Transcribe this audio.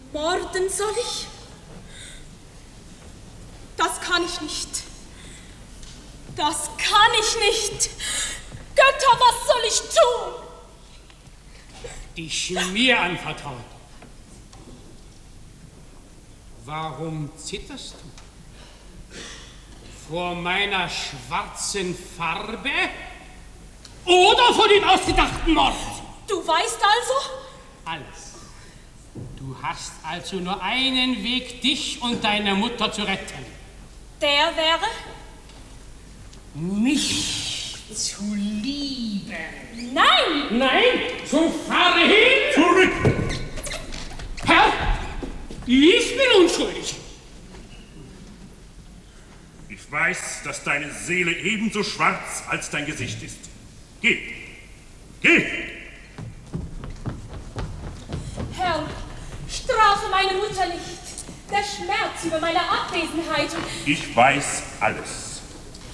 Morden soll ich? Das kann ich nicht. Das kann ich nicht. Götter, was soll ich tun? Dich mir anvertrauen. Warum zitterst du? Vor meiner schwarzen Farbe? Oder vor dem ausgedachten Mord? Du weißt also? Alles. Du hast also nur einen Weg, dich und deine Mutter zu retten. Der wäre? Mich zu lieben. Nein! Nein, so fahre hin! Zurück! Herr, ich bin unschuldig. Ich weiß, dass deine Seele ebenso schwarz als dein Gesicht ist. Geh! Geh! Herr, strafe meine Mutter nicht. Der Schmerz über meine Abwesenheit. Ich weiß alles.